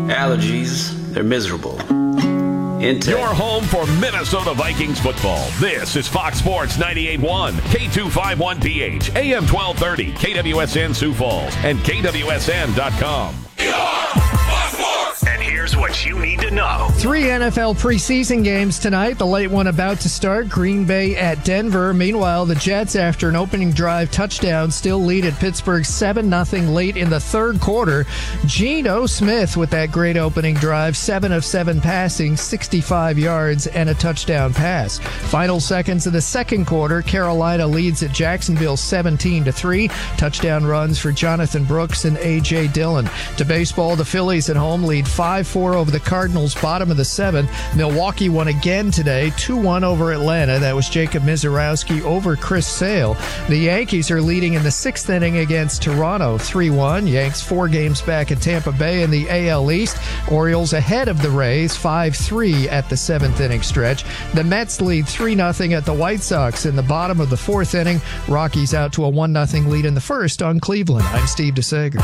Allergies, they're miserable. Your home for Minnesota Vikings football. This is Fox Sports 98.1, K251PH, AM 1230, KWSN Sioux Falls, and KWSN.com. And here's what you need to know. 3 NFL preseason games tonight. The late one about to start. Green Bay at Denver. Meanwhile, the Jets, after an opening drive touchdown, still lead at Pittsburgh 7-0 late in the third quarter. Geno Smith with that great opening drive. 7 of 7 passing, 65 yards, and a touchdown pass. Final seconds of the second quarter. Carolina leads at Jacksonville 17-3. Touchdown runs for Jonathan Brooks and A.J. Dillon. To baseball, the Phillies at home lead 5-4 over the Cardinals, bottom of the seventh. Milwaukee won again today, 2-1 over Atlanta. That was Jacob Mizorowski over Chris Sale. The Yankees are leading in the sixth inning against Toronto, 3-1. Yanks 4 games back at Tampa Bay in the AL East. Orioles ahead of the Rays, 5-3 at the seventh inning stretch. The Mets lead 3-0 at the White Sox in the bottom of the fourth inning. Rockies out to a 1-0 lead in the first on Cleveland. I'm Steve DeSager.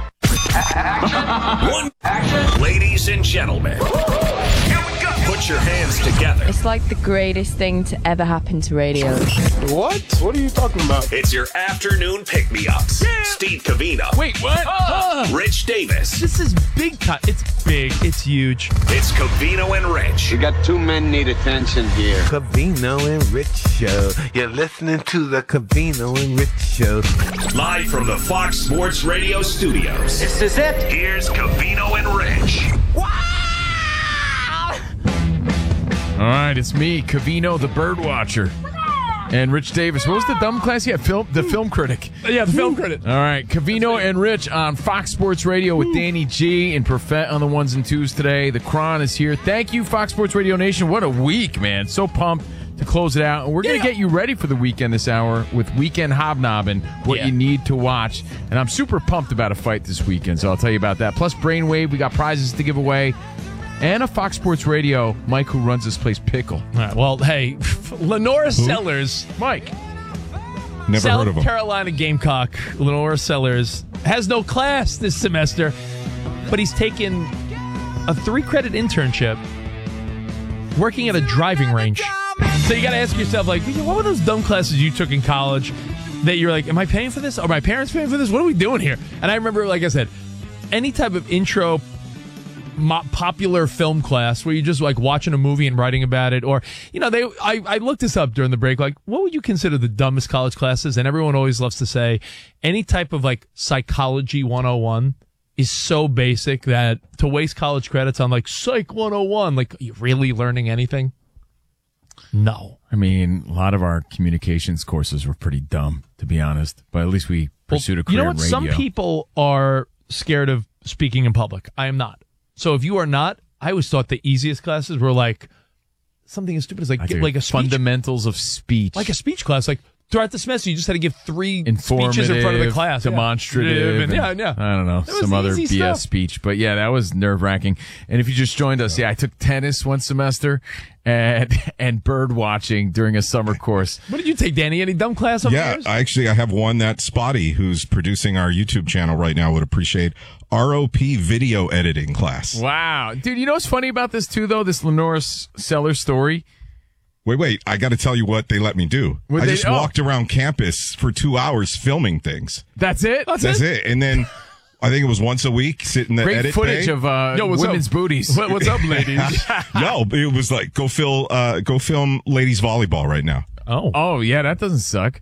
Action. Ladies and gentlemen, here we go. Put your hands together. It's like the greatest thing to ever happen to radio. What? What are you talking about? It's your afternoon pick-me-ups. Yeah. Steve Covino. Wait, what? Rich Davis. This is big cut. It's big. It's huge. It's Covino and Rich. We got 2 men need attention here. Covino and Rich Show. You're listening to the Covino and Rich Show. Live from the Fox Sports Radio studios. This is it. Here's Covino and Rich. All right, it's me, Covino, the bird watcher, and Rich Davis. What was the dumb class? Yeah, the film critic. Yeah, the film critic. All right, Covino and Rich on Fox Sports Radio with Danny G and Perfett on the ones and twos today. The Cron is here. Thank you, Fox Sports Radio Nation. What a week, man. So pumped to close it out. And we're going to get you ready for the weekend this hour with Weekend Hobnobbing, what you need to watch. And I'm super pumped about a fight this weekend, so I'll tell you about that. Plus Brainwave, we got prizes to give away. And a Fox Sports Radio, Mike, who runs this place, Pickle. All right, well, hey, Lenora Sellers. Mike. Never heard of him. South Carolina Gamecock, Lenora Sellers, has no class this semester, but he's taken a 3-credit internship working at a driving range. So you got to ask yourself, like, what were those dumb classes you took in college that you're like, am I paying for this? Are my parents paying for this? What are we doing here? And I remember, like I said, any type of intro popular film class where you're just like watching a movie and writing about it, or I looked this up during the break, like what would you consider the dumbest college classes? And everyone always loves to say any type of like psychology 101 is so basic that to waste college credits on like psych 101, like are you really learning anything? No. I mean, a lot of our communications courses were pretty dumb, to be honest, but at least we pursued a career in radio. Some people are scared of speaking in public. I am not. So if you are not, I always thought the easiest classes were like something as stupid as like a speech. Fundamentals of speech. Like a speech class. Like throughout the semester, you just had to give 3 speeches in front of the class. Demonstrative. And, I don't know, some other BS stuff. speech. But yeah, that was nerve-wracking. And if you just joined us, I took tennis one semester and bird watching during a summer course. What did you take, Danny? Any dumb class over yours? I have one that Spotty, who's producing our YouTube channel right now, would appreciate. ROP video editing class. Wow. Dude, you know what's funny about this too, though? This Lenora Sellers story? Wait. I got to tell you what they let me do. I just walked around campus for 2 hours filming things. That's it? That's it. And then I think it was once a week, sit in the Great edit footage bay. of women's booties. What's up, ladies? No, it was like, go film ladies volleyball right now. Oh, yeah, that doesn't suck.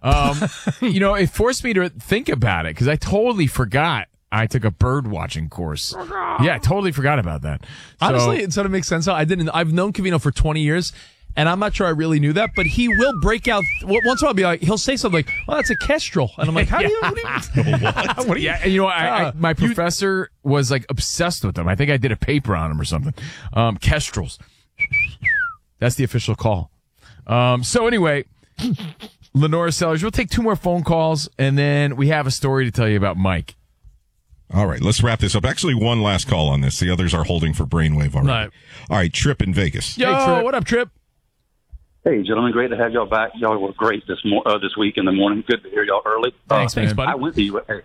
It forced me to think about it because I totally forgot I took a bird watching course. Yeah, I totally forgot about that. Honestly, it sort of makes sense. I've known Covino for 20 years, and I'm not sure I really knew that, but he will break out. Once in a while, I'll be like, he'll say something like, well, that's a kestrel. And I'm like, what do you my professor was like obsessed with them. I think I did a paper on them or something. Kestrels. That's the official call. So anyway, Lenora Sellers, we'll take 2 more phone calls, and then we have a story to tell you about Mike. All right, let's wrap this up. Actually, one last call on this. The others are holding for Brainwave already. Right. All right, Trip in Vegas. Yo, hey, Trip. What up, Trip? Hey, gentlemen, great to have y'all back. Y'all were great this week in the morning. Good to hear y'all early. Thanks, buddy. I went to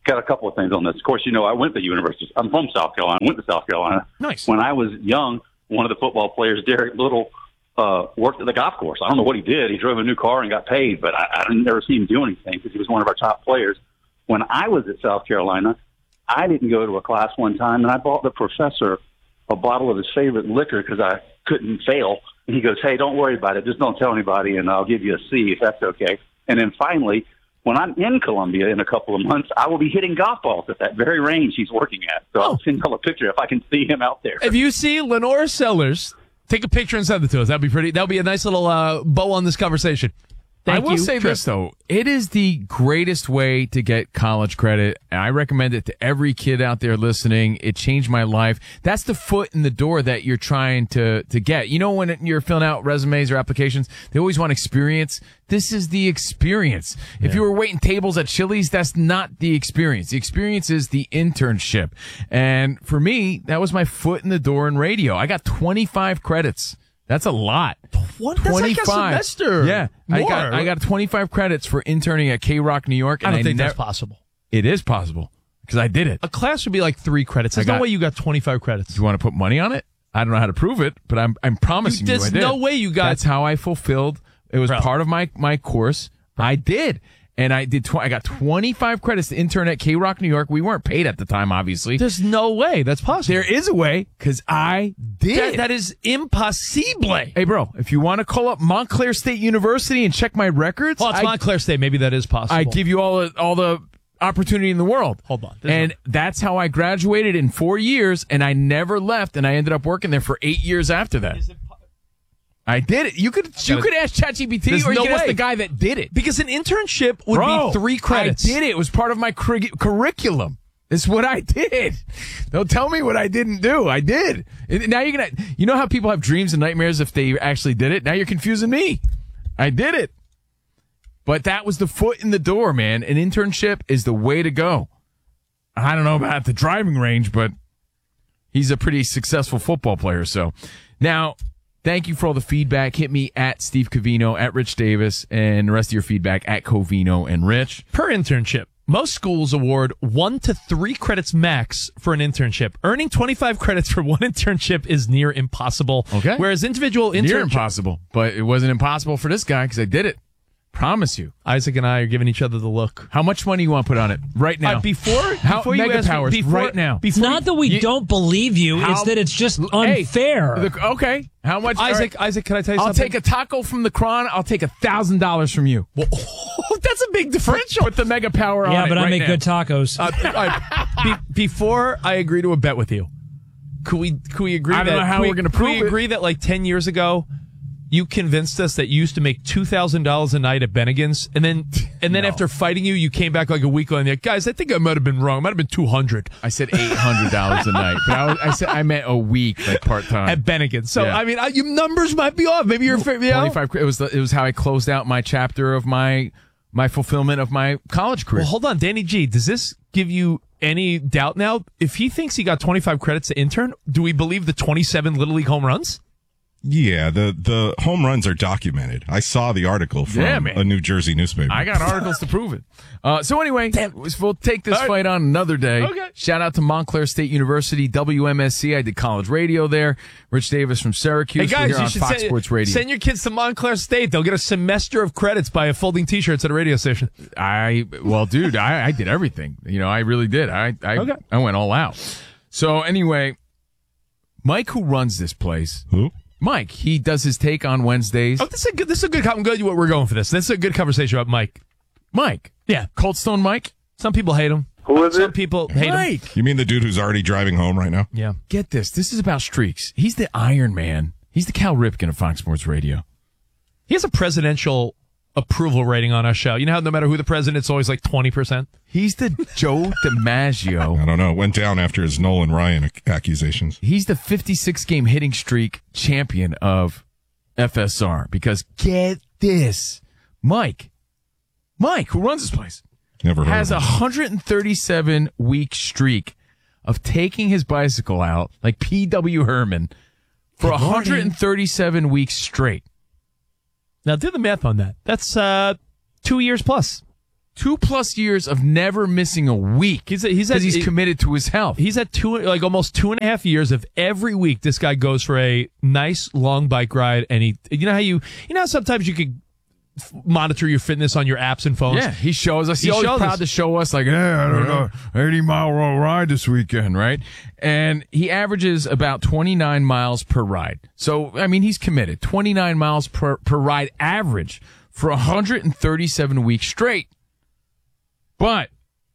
got a couple of things on this. Of course, I went to university. I'm from South Carolina. I went to South Carolina. Nice. When I was young, one of the football players, Derek Little, worked at the golf course. I don't know what he did. He drove a new car and got paid, but I didn't never see him do anything because he was one of our top players. When I was at South Carolina, I didn't go to a class one time, and I bought the professor a bottle of his favorite liquor because I couldn't fail. And he goes, "Hey, don't worry about it. Just don't tell anybody, and I'll give you a C if that's okay." And then finally, when I'm in Columbia in a couple of months, I will be hitting golf balls at that very range he's working at. So I'll send you a picture if I can see him out there. If you see Lenore Sellers, take a picture and send it to us. That'd be pretty. That'll be a nice little bow on this conversation. I will say Trip. this, though. It is the greatest way to get college credit. I recommend it to every kid out there listening. It changed my life. That's the foot in the door that you're trying to get. When you're filling out resumes or applications, they always want experience. This is the experience. If you were waiting tables at Chili's, that's not the experience. The experience is the internship. And for me, that was my foot in the door in radio. I got 25 credits. That's a lot. What? That's like a semester. Yeah. More. I got 25 credits for interning at K-Rock, New York. I don't think that's possible. It is possible because I did it. A class would be like 3 credits. There's no way you got 25 credits. Do you want to put money on it? I don't know how to prove it, but I'm promising you I did. There's no way you got. That's how I fulfilled. It was part of my course. I did. And I did. I got 25 credits to intern at K-Rock, New York. We weren't paid at the time, obviously. There's no way that's possible. There is a way because I did. That is impossible. Hey, bro, if you want to call up Montclair State University and check my records, it's Montclair State. Maybe that is possible. I give you all the opportunity in the world. Hold on. That's how I graduated in 4 years, and I never left, and I ended up working there for 8 years after that. I did it. You could ask ChatGPT, or you could ask the guy that did it. Because an internship would be 3 credits. I did it. It was part of my curriculum. It's what I did. Don't tell me what I didn't do. I did. Now you're gonna. You know how people have dreams and nightmares if they actually did it? Now you're confusing me. I did it. But that was the foot in the door, man. An internship is the way to go. I don't know about the driving range, but he's a pretty successful football player. So now. Thank you for all the feedback. Hit me at Steve Covino, at Rich Davis, and the rest of your feedback at Covino and Rich. Per internship, most schools award 1 to 3 credits max for an internship. Earning 25 credits for one internship is near impossible. Okay. Whereas individual internships... Near impossible, but it wasn't impossible for this guy because I did it. Promise you. Isaac and I are giving each other the look. How much money you want to put on it right now? Before you Mega ask Powers, me, right now. It's not that we don't believe you. It's that it's just unfair. Okay. How much? Isaac, can I tell you something? I'll take a taco from the Kron. I'll take $1,000 from you. Well, that's a big differential. Put the Mega Power on it. Yeah, but I make now. good tacos. Before I agree to a bet with you, could we agree? I don't know how we're going to prove it. Can we agree that like 10 years ago, you convinced us that you used to make $2,000 a night at Bennigan's, and then after fighting you came back like a week later and you're like, guys, I think I might have been wrong. It might have been $200. I said $800 a night, but I meant a week, like part time at Bennigan's. So I mean, your numbers might be off. Maybe you're 25. It was how I closed out my chapter of my fulfillment of my college career. Well, hold on, Danny G. Does this give you any doubt now? If he thinks he got 25 credits to intern, do we believe the 27 Little League home runs? Yeah, the home runs are documented. I saw the article from a New Jersey newspaper. I got articles to prove it. So anyway, we'll take this fight on another day. Okay. Shout out to Montclair State University, WMSC. I did college radio there. Rich Davis from Syracuse. Hey guys, We're here you on should Fox Sports Radio. Send your kids to Montclair State. They'll get a semester of credits by folding T-shirts at a radio station. Dude, I did everything. I really did. I went all out. So anyway, Mike, who runs this place? Who? Mike, he does his take on Wednesdays. Oh, this is a good. I'm glad we're going for this. This is a good conversation about Mike. Mike, yeah, Cold Stone Mike. Some people hate him. Who is it? Some people hate him. You mean the dude who's already driving home right now? Yeah. Get this. This is about streaks. He's the Iron Man. He's the Cal Ripken of Fox Sports Radio. He has a presidential approval rating on our show. You know how no matter who the president, it's always like 20%? He's the Joe DiMaggio. I don't know. It went down after his Nolan Ryan accusations. He's the 56-game hitting streak champion of FSR. Because get this. Mike, who runs this place, Never heard has of a 137-week streak of taking his bicycle out, like P.W. Herman, for 137 weeks straight. Now, do the math on that. That's 2 years plus. 2+ years of never missing a week. He's committed to his health. He's at almost 2.5 years of every week. This guy goes for a nice long bike ride, and how sometimes you could monitor your fitness on your apps and phones. Yeah, he shows us. He's always proud to show us, like, I don't know, 80-mile ride this weekend, right? And he averages about 29 miles per ride. So, I mean, he's committed. 29 miles per ride average for 137 weeks straight. But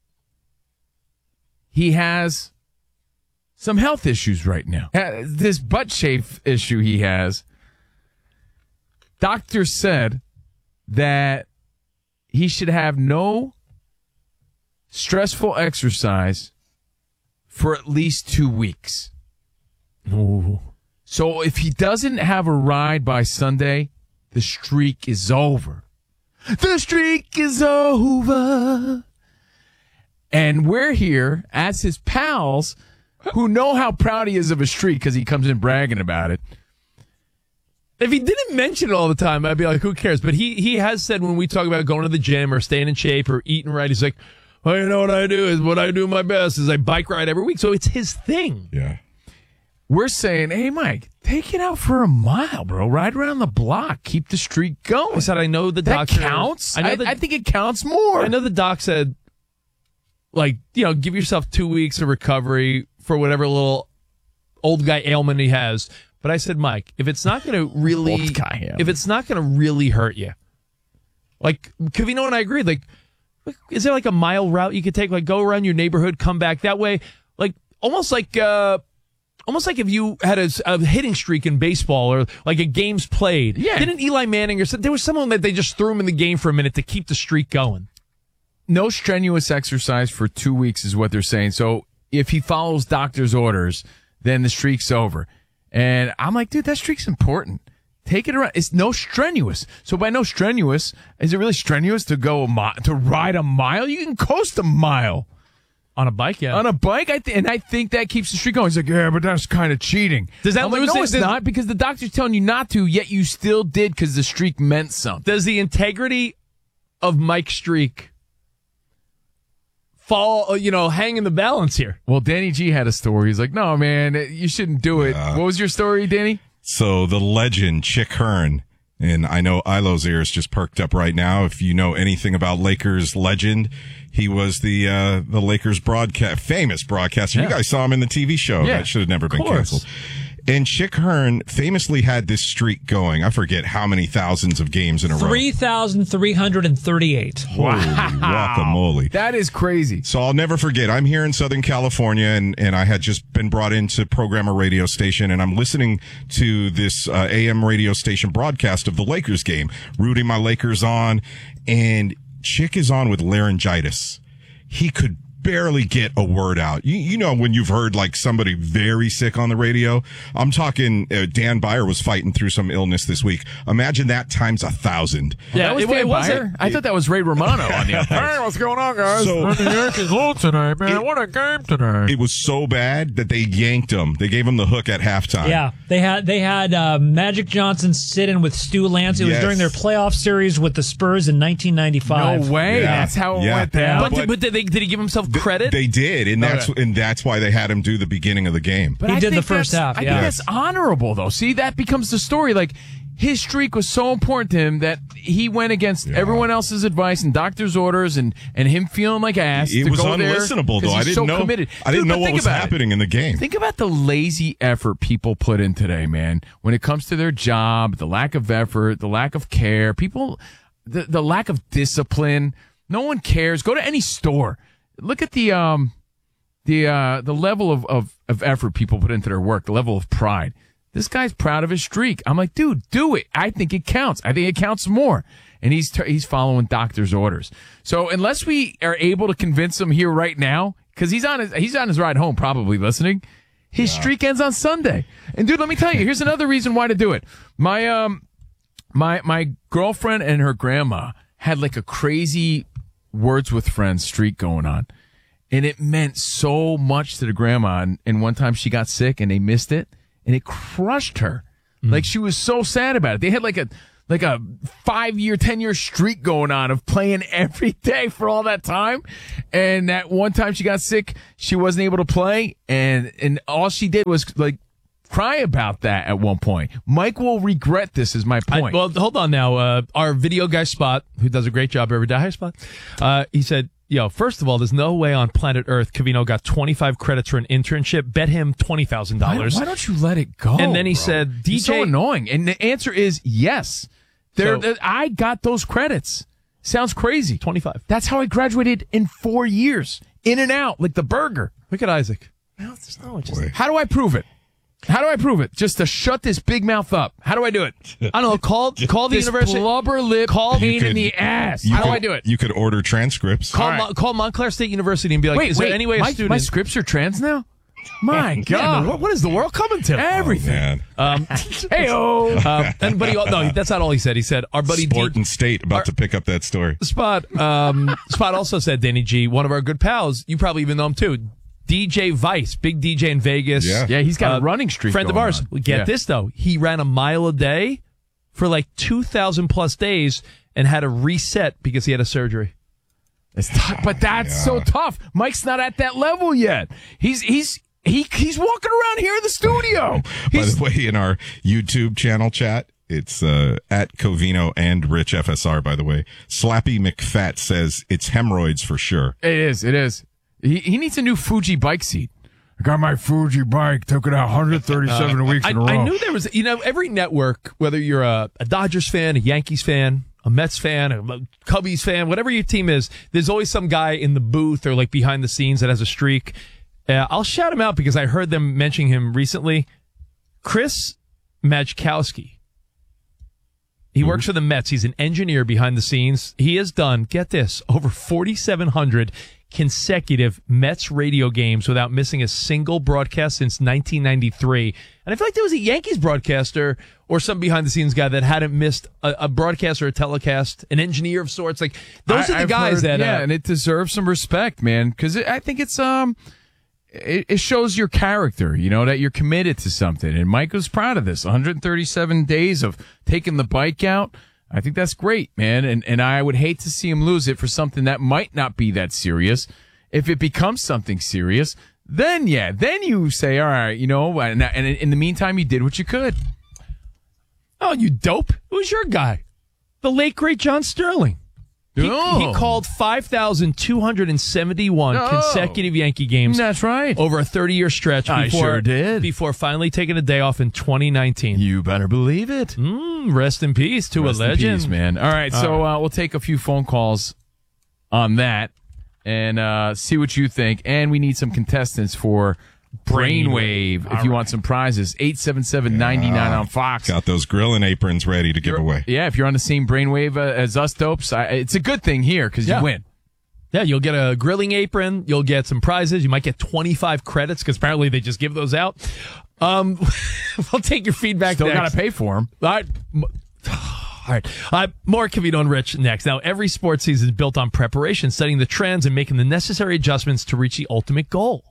he has some health issues right now. This butt chafe issue he has, doctors said that he should have no stressful exercise for at least 2 weeks. Ooh. So if he doesn't have a ride by Sunday, the streak is over. The streak is over. And we're here as his pals who know how proud he is of his streak because he comes in bragging about it. If he didn't mention it all the time, I'd be like, who cares? But he has said when we talk about going to the gym or staying in shape or eating right, he's like, well, you know what I do is what I do my best is I bike ride every week. So it's his thing. Yeah. We're saying, hey, Mike, take it out for a mile, bro. Ride around the block. Keep the streak going. I said, I know the that doctor. Counts. I think it counts more. I know the doc said, like, give yourself 2 weeks of recovery for whatever little old guy ailment he has. But I said, Mike, if it's not going to really hurt you, like Covino and I agreed, like, is there like a mile route you could take, like go around your neighborhood, come back that way, like almost like if you had a hitting streak in baseball or like a game's played. Yeah. Didn't Eli Manning or there was someone that they just threw him in the game for a minute to keep the streak going? No strenuous exercise for 2 weeks is what they're saying. So if he follows doctor's orders, then the streak's over. And I'm like, dude, that streak's important. Take it around. It's no strenuous. So by no strenuous, is it really strenuous to go to ride a mile? You can coast a mile. On a bike, yeah. On a bike, I think that keeps the streak going. He's like, yeah, but that's kind of cheating. Does that lose no, it's not, because the doctor's telling you not to, yet you still did because the streak meant something. Does the integrity of Mike's streak fall, hang in the balance here? Well, Danny G had a story. He's like, no, man, you shouldn't do it. What was your story, Danny? So the legend, Chick Hearn, and I know Ilo's ears just perked up right now. If you know anything about Lakers legend, he was the Lakers famous broadcaster. Yeah. You guys saw him in the TV show. That should have never been canceled. And Chick Hearn famously had this streak going. I forget how many thousands of games in a row. 3,338. Holy guacamole. That is crazy. So I'll never forget. I'm here in Southern California, and I had just been brought in to program a radio station, and I'm listening to this AM radio station broadcast of the Lakers game, rooting my Lakers on, and Chick is on with laryngitis. He could barely get a word out. You know when you've heard like somebody very sick on the radio? I'm talking Dan Byer was fighting through some illness this week. Imagine that times 1,000. Yeah, that was Dan Byer. I thought that was Ray Romano on the other. Hey, what's going on, guys? So, the Yankees lose tonight, man. What a game today. It was so bad that they yanked him. They gave him the hook at halftime. Yeah, they had Magic Johnson sit in with Stu Lance. It was during their playoff series with the Spurs in 1995. No way. Yeah. That's how it went down. But did he give himself credit? They did, and that's why they had him do the beginning of the game. But he did the first half. I think that's honorable, though. See, that becomes the story. Like, his streak was so important to him that he went against everyone else's advice and doctor's orders and him feeling like ass. It was unlistenable, though. I didn't know. Committed. I didn't know what was happening in the game. Think about the lazy effort people put in today, man. When it comes to their job, the lack of effort, the lack of care, people, the lack of discipline. No one cares. Go to any store. Look at the level of effort people put into their work, the level of pride. This guy's proud of his streak. I'm like, dude, do it. I think it counts. I think it counts more. And he's following doctor's orders. So unless we are able to convince him here right now, because he's on his ride home, probably listening, his streak ends on Sunday. And dude, let me tell you, here's another reason why to do it. My girlfriend and her grandma had like a crazy Words with Friends streak going on. And it meant so much to the grandma. And one time she got sick and they missed it and it crushed her. Like she was so sad about it. They had like like a 5-year, 10-year streak going on of playing every day for all that time. And that one time she got sick, she wasn't able to play. And all she did was like cry about that at one point. Mike will regret this, is my point. Well, hold on now. Our video guy, Spot, who does a great job every day. Hi, Spot. He said, first of all, there's no way on planet Earth Covino got 25 credits for an internship. Bet him $20,000. Why don't you let it go? And then he bro? said, DJ. He's so annoying. And the answer is yes. I got those credits. Sounds crazy. 25. That's how I graduated in 4 years. In and out, like the burger. Look at Isaac. How do I prove it? Just to shut this big mouth up. How do I do it? I don't know. Call the this university. Blubber lip pain in the ass. How do I do it? You could order transcripts. Call Montclare State University and be like, is there any way a student... My scripts are trans now? My God. Yeah, what is the world coming to? Everything. Hey-o. No, that's not all he said. He said, our buddy Sport and State about to pick up that story. Spot also said, Danny G, one of our good pals, you probably even know him too, DJ Vice, big DJ in Vegas. Yeah, he's got a running streak. Friend of ours. Get this, though. He ran a mile a day for like 2,000 plus days and had to reset because he had a surgery. It's tough, but that's so tough. Mike's not at that level yet. He's walking around here in the studio. By the way, in our YouTube channel chat, it's at Covino and Rich FSR, by the way. Slappy McFat says it's hemorrhoids for sure. It is. He needs a new Fuji bike seat. I got my Fuji bike, took it out 137 weeks in a row. I knew there was, every network, whether you're a Dodgers fan, a Yankees fan, a Mets fan, a Cubbies fan, whatever your team is, there's always some guy in the booth or like behind the scenes that has a streak. I'll shout him out because I heard them mentioning him recently. Chris Majkowski. He works for the Mets. He's an engineer behind the scenes. He has done, get this, over 4,700 consecutive Mets radio games without missing a single broadcast since 1993. And I feel like there was a Yankees broadcaster or some behind-the-scenes guy that hadn't missed a broadcast or a telecast, an engineer of sorts. Like, those are the guys that... Yeah, and it deserves some respect, man, because I think it's... It shows your character, that you're committed to something. And Mike was proud of this. 137 days of taking the bike out. I think that's great, man. And I would hate to see him lose it for something that might not be that serious. If it becomes something serious, then you say, all right, and in the meantime, you did what you could. Oh, you dope. Who's your guy? The late, great John Sterling. He called 5,271 consecutive Yankee games. That's right. Over a 30-year stretch. I sure did. Before finally taking a day off in 2019. You better believe it. Rest in peace to a legend. In peace, man. All right, so we'll take a few phone calls on that and see what you think. And we need some contestants for Brainwave if you want some prizes. 877-99 on Fox. Got those grilling aprons ready to give away. Yeah, if you're on the same Brainwave as us dopes, it's a good thing here because you win. Yeah, you'll get a grilling apron. You'll get some prizes. You might get 25 credits because apparently they just give those out. We'll take your feedback. Still got to pay for them. All right. More Covino and Rich next. Now, every sports season is built on preparation, studying the trends, and making the necessary adjustments to reach the ultimate goal.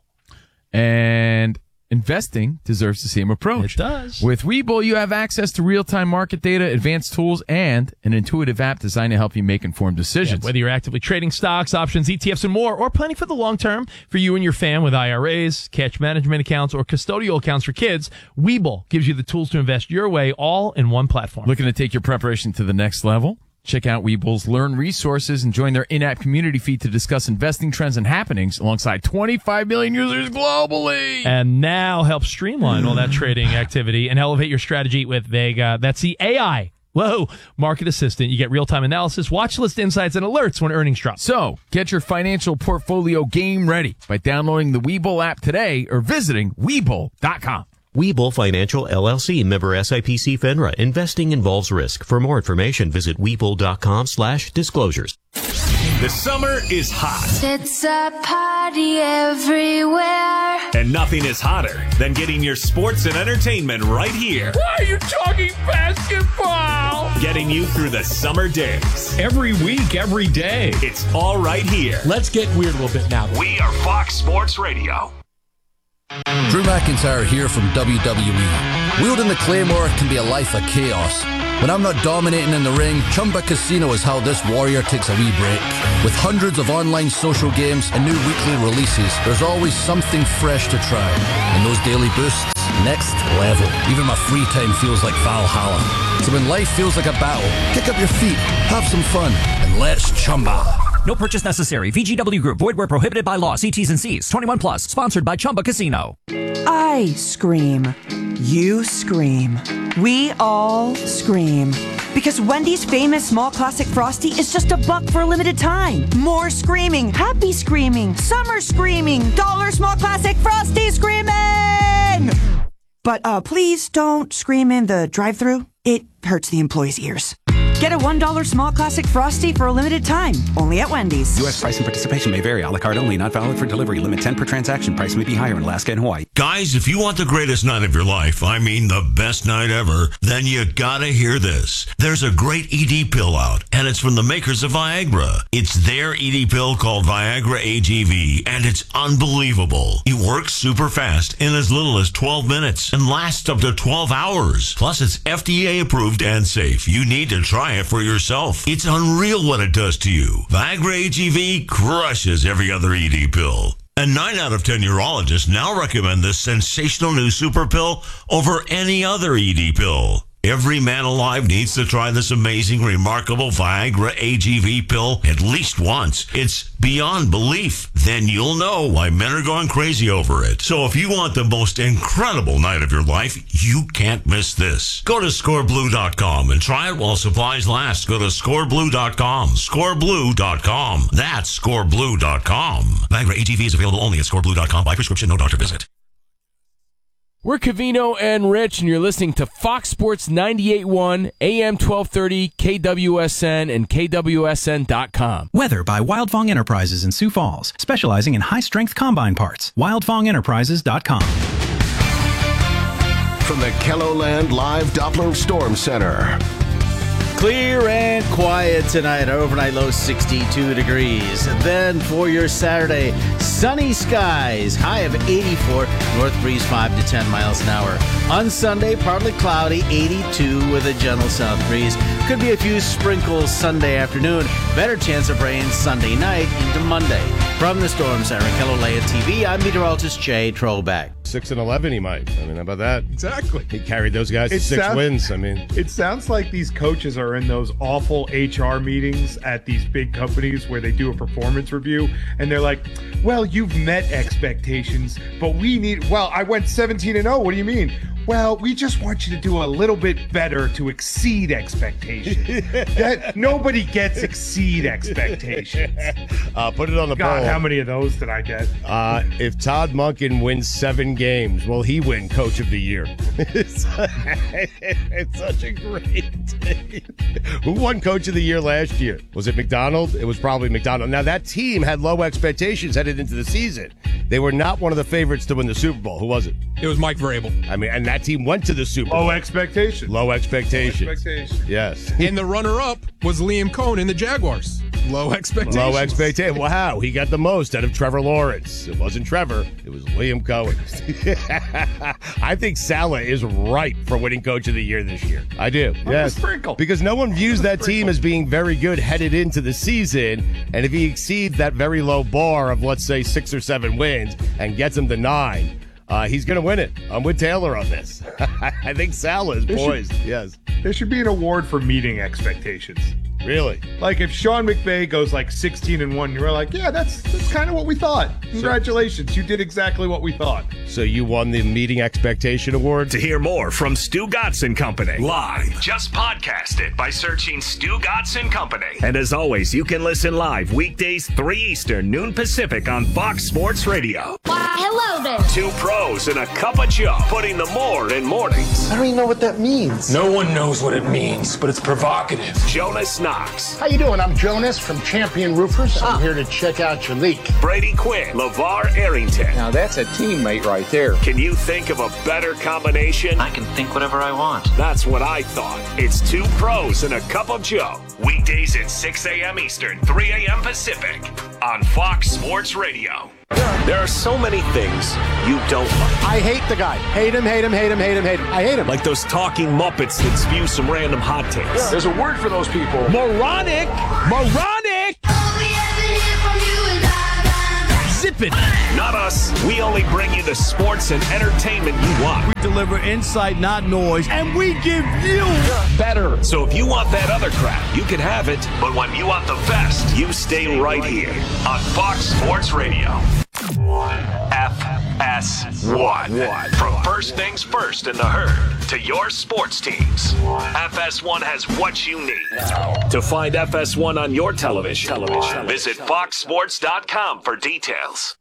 And investing deserves the same approach. It does. With Webull, you have access to real-time market data, advanced tools, and an intuitive app designed to help you make informed decisions. Yeah, whether you're actively trading stocks, options, ETFs, and more, or planning for the long term for you and your fam with IRAs, cash management accounts, or custodial accounts for kids, Webull gives you the tools to invest your way all in one platform. Looking to take your preparation to the next level? Check out Webull's Learn Resources and join their in-app community feed to discuss investing trends and happenings alongside 25 million users globally. And now help streamline all that trading activity and elevate your strategy with Vega. That's the AI. Whoa, market assistant. You get real-time analysis, watch list insights, and alerts when earnings drop. So get your financial portfolio game ready by downloading the Webull app today or visiting Webull.com. Webull Financial LLC, member SIPC FINRA. Investing involves risk. For more information, visit Webull.com/disclosures. The summer is hot. It's a party everywhere. And nothing is hotter than getting your sports and entertainment right here. Why are you talking basketball? Getting you through the summer days. Every week, every day. It's all right here. Let's get weird a little bit now. We are Fox Sports Radio. Drew McIntyre here from WWE. Wielding the Claymore can be a life of chaos. When I'm not dominating in the ring, Chumba Casino is how this warrior takes a wee break. With hundreds of online social games and new weekly releases, there's always something fresh to try. And those daily boosts, next level. Even my free time feels like Valhalla. So when life feels like a battle, kick up your feet, have some fun, and let's Chumba. No purchase necessary. VGW Group. Void where prohibited by law. See T's and C's. 21 plus. Sponsored by Chumba Casino. I scream. You scream. We all scream. Because Wendy's famous small classic Frosty is just $1 for a limited time. More screaming. Happy screaming. Summer screaming. Dollar small classic Frosty screaming! But please don't scream in the drive-thru. It hurts the employees' ears. Get a $1 small classic Frosty for a limited time. Only at Wendy's. U.S. price and participation may vary. A la carte only. Not valid for delivery. Limit 10 per transaction. Price may be higher in Alaska and Hawaii. Guys, if you want the greatest night of your life, I mean the best night ever, then you gotta hear this. There's a great ED pill out, and it's from the makers of Viagra. It's their ED pill called Viagra AGV, and it's unbelievable. It works super fast in as little as 12 minutes and lasts up to 12 hours. Plus, it's FDA approved and safe. You need to try it for yourself. It's unreal what it does to you. Viagra AGV crushes every other ED pill. And 9 out of 10 urologists now recommend this sensational new super pill over any other ED pill. Every man alive needs to try this amazing, remarkable Viagra AGV pill at least once. It's beyond belief. Then you'll know why men are going crazy over it. So if you want the most incredible night of your life, you can't miss this. Go to scoreblue.com and try it while supplies last. Go to scoreblue.com. Scoreblue.com. That's scoreblue.com. Viagra AGV is available only at scoreblue.com by prescription, no doctor visit. We're Covino and Rich, and you're listening to Fox Sports 98.1, AM 1230, KWSN, and KWSN.com. Weather by Wildfong Enterprises in Sioux Falls, specializing in high-strength combine parts. WildfongEnterprises.com. From the KELOLAND Live Doppler Storm Center. Clear and quiet tonight. Our overnight low 62 degrees. Then for your Saturday, sunny skies. High of 84. North breeze 5 to 10 miles an hour. On Sunday, partly cloudy, 82 with a gentle south breeze. Could be a few sprinkles Sunday afternoon. Better chance of rain Sunday night into Monday. From the Storm Center, KELOLAND TV, I'm meteorologist Jay Trollback. 6-11 he might. I mean, how about that? Exactly. He carried those guys to 6 wins. I mean, it sounds like these coaches are in those awful HR meetings at these big companies where they do a performance review, and they're like, well, you've met expectations, but we need, well, I went 17-0. What do you mean? Well, we just want you to do a little bit better to exceed expectations. That nobody gets exceed expectations. Put it on the God, poll. how many of those did I get? If Todd Monken wins 7 games, will he win Coach of the Year? It's such a great day. Who won Coach of the Year last year? Was it McDonald? It was probably McDonald. Now, that team had low expectations headed into the season. They were not one of the favorites to win the Super Bowl. Who was it? It was Mike Vrabel. I mean, and that team went to the Super Bowl. Low expectations. Low expectations. Yes. And the runner-up was Liam Cohen in the Jaguars. Low expectations. Low expectations. Wow, he got the most out of Trevor Lawrence. It wasn't Trevor. It was Liam Cohen. I think Saleh is ripe for winning Coach of the Year this year. I do. Yes. Because no one views that team as being very good headed into the season. And if he exceeds that very low bar of, let's say, 6 or 7 wins and gets him to 9, he's going to win it. I'm with Taylor on this. I think Saleh is poised. Yes. There should be an award for meeting expectations. Really? Like if Sean McVay goes like 16-1, you're like, yeah, that's kind of what we thought. Congratulations, you did exactly what we thought. So you won the Meeting Expectation Award? To hear more from Stu Gotson Company live, just podcast it by searching Stu Gotson Company. And as always, you can listen live weekdays 3 Eastern, noon Pacific on Fox Sports Radio. Why, hello there. 2 pros and a cup of Joe, putting the more in mornings. I don't even know what that means. No one knows what it means, but it's provocative. Jonas Knox. How you doing? I'm Jonas from Champion Roofers. I'm here to check out your leak. Brady Quinn. LeVar Arrington. Now that's a teammate right there. Can you think of a better combination? I can think whatever I want. That's what I thought. It's 2 pros and a cup of Joe. Weekdays at 6 a.m. Eastern, 3 a.m. Pacific on Fox Sports Radio. There are so many things you don't like. I hate the guy. Hate him, hate him, hate him, hate him, hate him. I hate him. Like those talking Muppets that spew some random hot takes. There's a word for those people. Moronic! Moronic! Zip it! Not us. We only bring you the sports and entertainment you want. We deliver insight, not noise, and we give you better. So if you want that other crap, you can have it. But when you want the best, you stay right here on Fox Sports Radio. FS1. From first things first in the herd to your sports teams, FS1 has what you need. To find FS1 on your television, visit foxsports.com for details.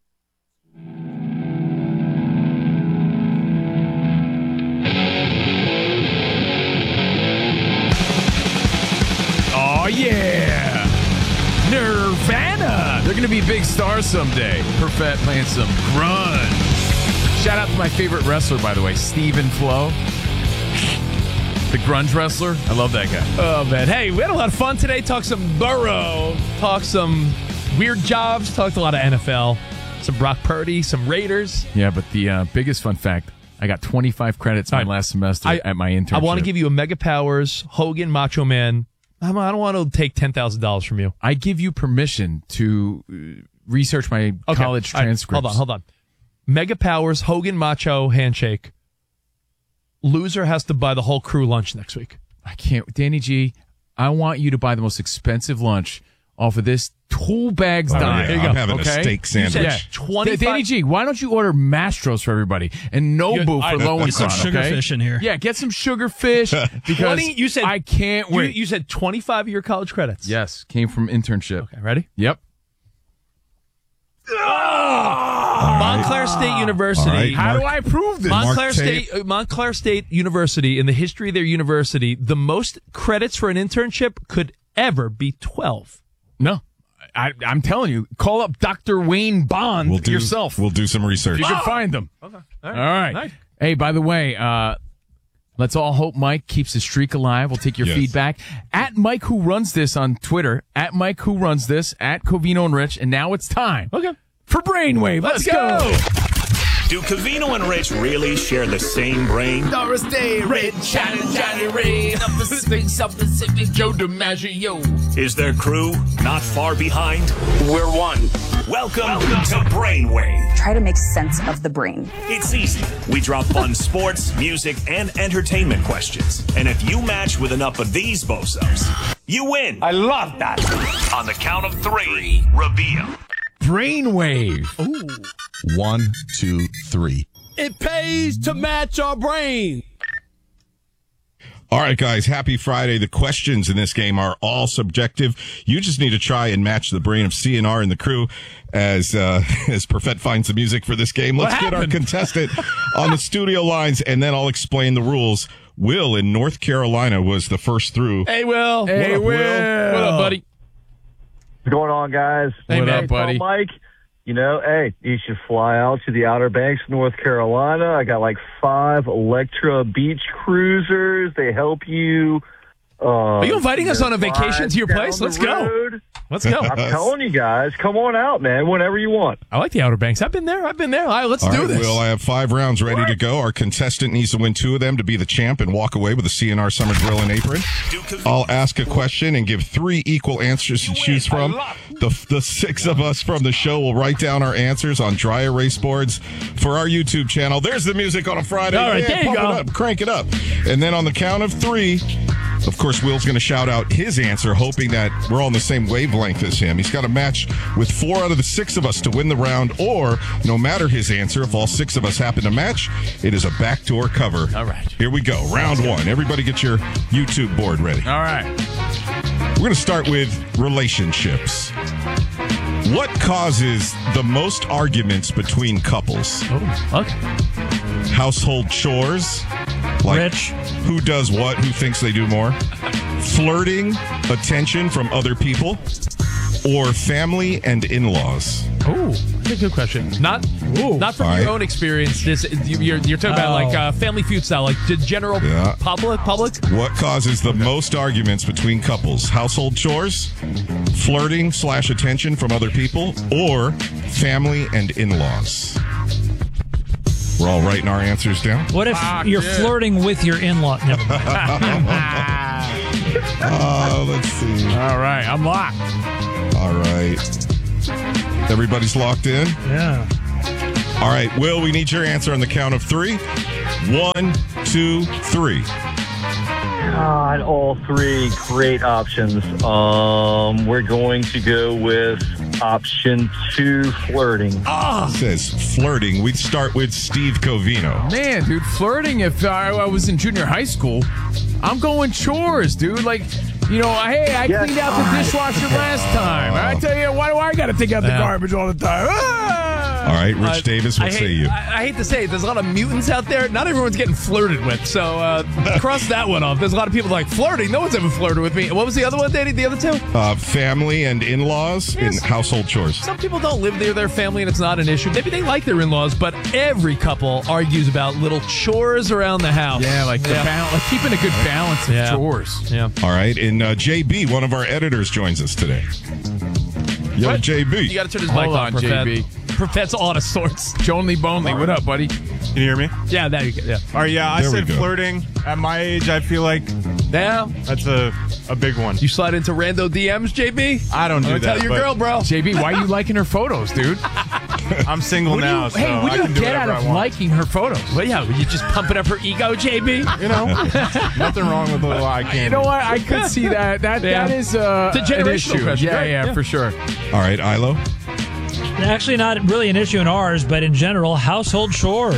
Oh, yeah. Nirvana. They're going to be big stars someday. Perfect playing some grunge. Shout out to my favorite wrestler, by the way, Stephen Flo. The grunge wrestler. I love that guy. Oh, man. Hey, we had a lot of fun today. Talked some Burrow. Talked some weird jobs. Talked a lot of NFL. Some Brock Purdy. Some Raiders. Yeah, but the biggest fun fact, I got 25 credits my last semester at my internship. I want to give you a Mega Powers, Hogan, Macho Man. I don't want to take $10,000 from you. I give you permission to research my college transcripts. Hold on. Mega Powers, Hogan, Macho, handshake. Loser has to buy the whole crew lunch next week. I can't. Danny G, I want you to buy the most expensive lunch off of this tool bags dime. Yeah, I'm having a steak sandwich. Yeah. 25 Danny G, why don't you order Mastros for everybody and Nobu for low Get some sugarfish in here. Yeah, get some sugarfish because you said, I can't wait. You said 25 of your college credits. Yes, came from internship. Okay, ready? Yep. Montclair State University. Right, How do I prove this? Montclair State University, in the history of their university, the most credits for an internship could ever be 12. No. I'm telling you, call up Dr. Wayne Bond yourself. We'll do some research. You can find them. Okay. All right. Nice. Hey, by the way, let's all hope Mike keeps his streak alive. We'll take your feedback. At Mike Who Runs This on Twitter, at Mike Who Runs This, at Covino and Rich, and now it's time for Brainwave. Let's go. Do Covino and Rich really share the same brain? Doris Day, Red, Johnny Ray, up Pacific, Joe DiMaggio. Is their crew not far behind? We're one. Welcome to Brainwave. Try to make sense of the brain. It's easy. We drop fun sports, music, and entertainment questions. And if you match with enough of these bozos, you win. I love that. On the count of three, reveal. Brainwave. Ooh. 1, 2, 3. It pays to match our brain. All right, guys, happy Friday. The questions in this game are all subjective. You just need to try and match the brain of CNR and the crew as Perfett finds the music for this game. Let's get our contestant on the studio lines, and then I'll explain the rules. Will in North Carolina was the first through. Hey, Will. Hey, Will. What up, buddy? What's going on, guys? Hey, what up, buddy? Mike, hey, you should fly out to the Outer Banks, North Carolina. I got like 5 Electra beach cruisers. They help you. Are you inviting us on a vacation to your place? Let's go. Let's go. I'm telling you guys, come on out, man, whenever you want. I like the Outer Banks. I've been there. All right, let's do this. Will, I have 5 rounds ready to go. Our contestant needs to win 2 of them to be the champ and walk away with a CNR Summer Grill and Apron. I'll ask a question and give 3 equal answers to choose from. The 6 of us from the show will write down our answers on dry erase boards for our YouTube channel. There's the music on a Friday. All right, there you go. It up, crank it up. And then on the count of 3, of course, Will's going to shout out his answer, hoping that we're all on the same wavelength as him. He's got to match with 4 out of the 6 of us to win the round, or no matter his answer, if all 6 of us happen to match, it is a backdoor cover. All right. Here we go. Round 1. Everybody get your YouTube board ready. All right. We're going to start with relationships. What causes the most arguments between couples? Household chores? Like Rich. Who does what? Who thinks they do more? Flirting, attention from other people, or family and in-laws? Ooh, that's a good question. Not from All your right. own experience. You're talking about like Family Feud style, like the general public. What causes the most arguments between couples? Household chores, flirting / attention from other people, or family and in-laws? We're all writing our answers down. What if you're flirting with your in-law? Never mind. Let's see. All right, I'm locked. All right. Everybody's locked in? Yeah. All right, Will, we need your answer on the count of 3. 1, 2, 3. God, all three great options. We're going to go with option 2, flirting. It says flirting. We'd start with Steve Covino. Man, dude, flirting. If I was in junior high school, I'm going chores, dude. Like, you know, hey, I cleaned out the dishwasher last time. I tell you, why do I got to take out the garbage all the time? All right, Rich Davis, what say you? I hate to say it, there's a lot of mutants out there. Not everyone's getting flirted with, so cross that one off. There's a lot of people like flirting. No one's ever flirted with me. What was the other one, Danny? The other two? Family and in-laws and household chores. Some people don't live near their family and it's not an issue. Maybe they like their in-laws, but every couple argues about little chores around the house. Yeah, like like keeping a good balance of chores. Yeah. All right, and JB, one of our editors, joins us today. Yo, What? JB. You got to turn his mic on, JB. Profet's all out of sorts. Jonely Bonely, what up, buddy? Can you hear me? Yeah, there you go. Yeah. All right, yeah, I There we said go. flirting. At my age, I feel like that's a big one. You slide into rando DMs, JB? I don't do that. Tell your but girl, bro. JB, why are you liking her photos, dude? I'm single now, so hey, what I do can you do get out whatever of I want. liking her photos? Well, yeah, you just pumping up her ego, JB? You know, nothing wrong with a little eye candy. You know what? I could see that. That is It's a an generational issue. question, Yeah, right? yeah, for sure. All right, Ilo. Actually, not really an issue in ours, but in general, household chores.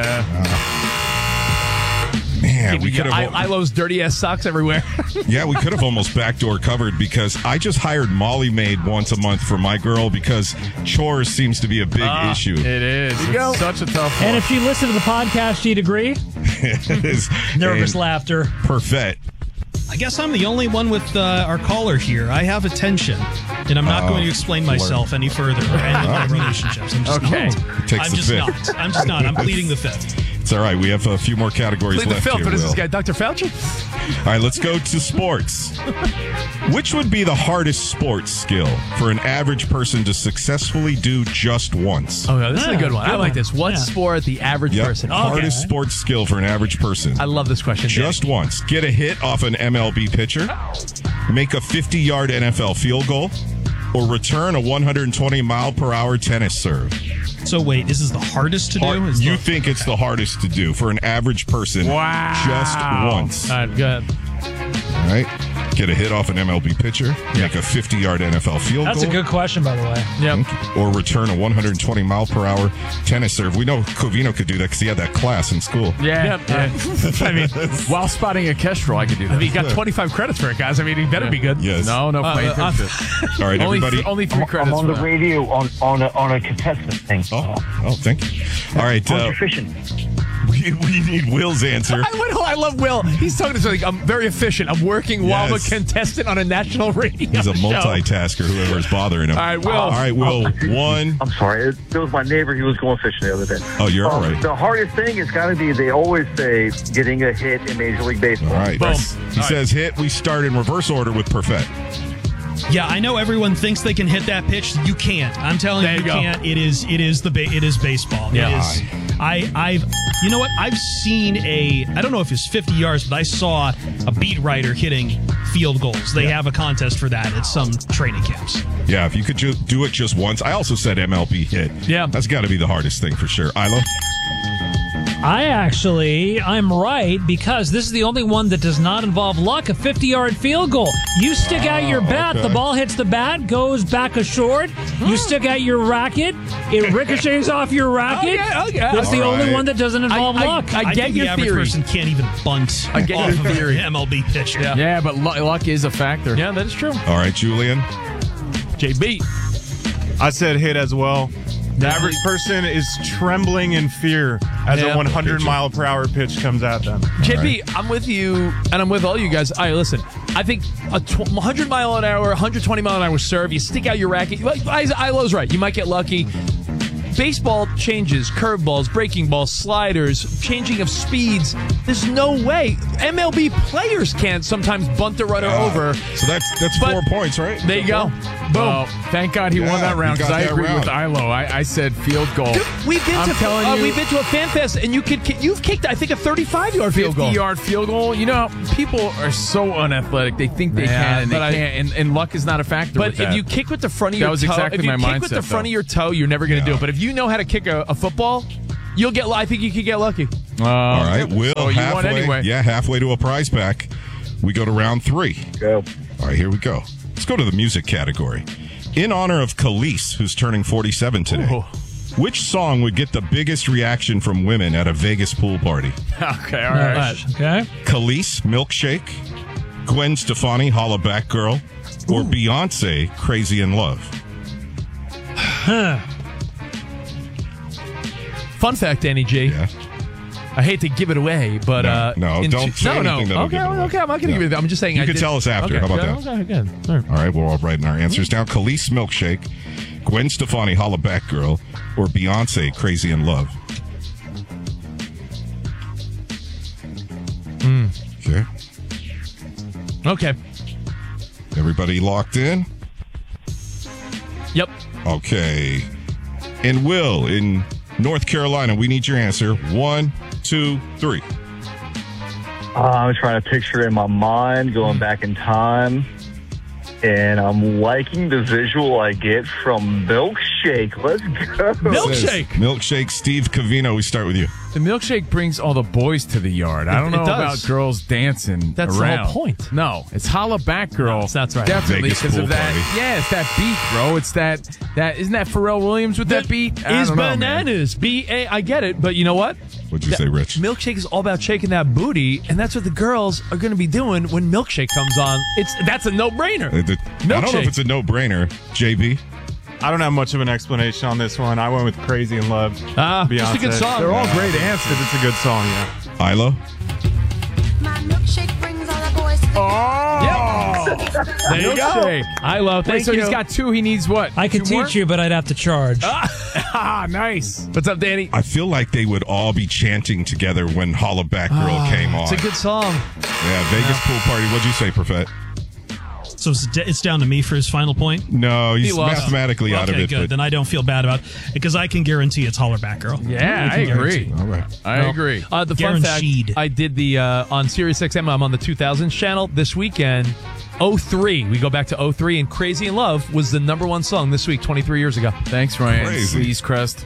Man, we could have. Ilo's dirty ass socks everywhere. Yeah, we could have almost backdoor covered because I just hired Molly Maid once a month for my girl because chores seems to be a big issue. It is. It's such a tough one. And if she listened to the podcast, she'd agree. It is. Nervous And laughter. Perfect. I guess I'm the only one with our caller here. I have attention, and I'm not going to explain myself any further or end my relationships. I'm just not. Takes I'm the just fifth. not. I'm just not. I'm pleading the fifth. It's all right. We have a few more categories Plead the left filth, here, but is Will. this guy Dr. Fauci? All right, let's go to sports. Which would be the hardest sports skill for an average person to successfully do just once? Oh, yeah, this is a good one. I like this. What sport the average person? Hardest sports skill for an average person. I love this question. Just once. Get a hit off an MLB pitcher, make a 50-yard NFL field goal, or return a 120-mile-per-hour tennis serve. So wait, this is the hardest to do? Is You think it's the hardest to do for an average person just once. All right, good. All right. Get a hit off an MLB pitcher, make a 50-yard NFL field That's goal. a good question, by the way. Yep. Or return a 120-mile-per-hour tennis serve. We know Covino could do that because he had that class in school. Yeah. I mean, while spotting a kestrel, I could do that. I mean, he got 25 credits for it, guys. I mean, he better be good. Yes. No, playing All right, everybody. Only 3 credits. I'm on the for that. radio on a contestant thing. Oh, thank you. All right. efficient. We need Will's answer. I love Will. He's talking to me like, I'm very efficient. I'm working while I'm a Yes. contestant on a national radio He's a show. multitasker, whoever's bothering him. All right, Will. All right, Will. One. I'm sorry. It was my neighbor. He was going fishing the other day. Oh, you're all right. The hardest thing is got to be, they always say, getting a hit in Major League Baseball. All right. He says hit. We start in reverse order with Perfect. Yeah, I know everyone thinks they can hit that pitch. You can't. I'm telling you, you can't. It is baseball. Yeah. It is. I've you know what? I've seen I don't know if it's 50 yards, but I saw a beat writer hitting field goals. They have a contest for that at some training camps. Yeah, if you could do it just once. I also said MLB hit. Yeah. That's got to be the hardest thing for sure. Ilo? I'm right because this is the only one that does not involve luck, a 50-yard field goal. You stick out your bat, the ball hits the bat, goes back a short. You stick out your racket, it ricochets off your racket. Okay. That's the only one that doesn't involve luck. I get think your the average theory. person can't even bunt I get off your of theory. an MLB pitcher. Yeah, but luck is a factor. Yeah, that is true. All right, Julian? JB. I said hit as well. The average person is trembling in fear as a 100-mile-per-hour pitch comes at them. JP, I'm with you, and I'm with all you guys. All right, listen. I think a 100-mile-an-hour, 120-mile-an-hour serve, you stick out your racket. Ilo's right. You might get lucky. Baseball changes, curveballs, breaking balls, sliders, changing of speeds. There's no way. MLB players can't sometimes bunt the runner over. So that's 4 points, right? There you go. Boom. Well, thank God he won that round because I agree with Ilo. I said field goal. Dude, we've been to a fan fest, and you've kicked, I think, a 35-yard field goal. 50-yard field goal. You know, people are so unathletic. They think they can, and they can't, and luck is not a factor. But with that. if you kick with the front of your toe, exactly my mindset. If you kick with the front of your toe, you're never going to do it. But if you know how to kick a football, you'll get. I think you could get lucky. All right, Will, you won anyway. Yeah, halfway to a prize pack. We go to round 3. Go. All right, here we go. Let's go to the music category. In honor of Khalees, who's turning 47 today, which song would get the biggest reaction from women at a Vegas pool party? Okay, all right. Okay. Khalees, Milkshake, Gwen Stefani, Holla Back Girl, or Beyonce, Crazy in Love? Fun fact, Danny G. Yeah. I hate to give it away, but don't say anything that'll give it away. Okay, I'm not going to give it. I'm just saying. You can tell us after. How about that? Okay, good. All right, we're all writing our answers down. Khalees, Milkshake, Gwen Stefani, Holla Back Girl, or Beyonce, Crazy in Love? Okay. Okay. Everybody locked in? Yep. Okay. And Will, in North Carolina, we need your answer. 1, 2, 3. I'm trying to picture it in my mind, going back in time. And I'm liking the visual I get from Milkshake. Let's go. Milkshake, Steve Covino, we start with you. The milkshake brings all the boys to the yard. I don't know about girls dancing That's around. the whole point. No, it's Holla Back Girl. No, that's right. Definitely Vegas because pool of that. party. Yeah, it's that beat, bro. It's that isn't that Pharrell Williams with that beat? I Is don't know, man. bananas. B-A, I get it, but you know what? What'd you say, Rich? Milkshake is all about shaking that booty, and that's what the girls are going to be doing when Milkshake comes on. That's a no-brainer. I don't know if it's a no-brainer. JB? I don't have much of an explanation on this one. I went with Crazy in Love. Beyonce. Just a good song. They're all great answers. It's a good song, yeah. Ilo? My milkshake brings all the boys to the There you go. Ilo, thank So you. he's got 2. He needs what? I could 2 more? teach you, but I'd have to charge. Nice. What's up, Danny? I feel like they would all be chanting together when Holla Back Girl came on. It's a good song. Yeah, Vegas pool party. What'd you say, Prophet? So it's down to me for his final point? No, he's He lost. mathematically out of Okay, it. good. But Then I don't feel bad about it because I can guarantee it's Holler Back Girl. Yeah, I agree. all right. I agree. The fun fact, Guaranteed. I did the on SiriusXM. I'm on the 2000s channel this weekend. 03. We go back to 03, and Crazy in Love was the number 1 song this week, 23 years ago. Thanks, Ryan. Crazy. Sleaze Crest.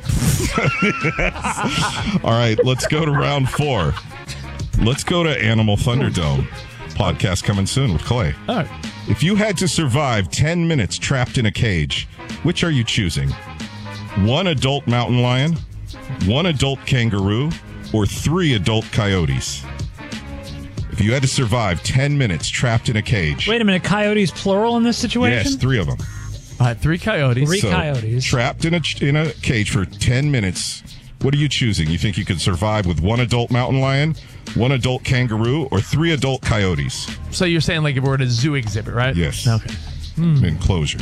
All right, let's go to round 4. Let's go to Animal Thunderdome. Podcast coming soon with Clay. All right. If you had to survive 10 minutes trapped in a cage, which are you choosing? 1 adult mountain lion, 1 adult kangaroo, or 3 adult coyotes? If you had to survive 10 minutes trapped in a cage. Wait a minute, coyotes plural in this situation? Yes, 3 of them. 3 coyotes. 3 coyotes. Trapped in a cage for 10 minutes. What are you choosing? You think you could survive with 1 adult mountain lion, 1 adult kangaroo, or 3 adult coyotes? So you're saying like if we're at a zoo exhibit, right? Yes. Okay. Enclosure.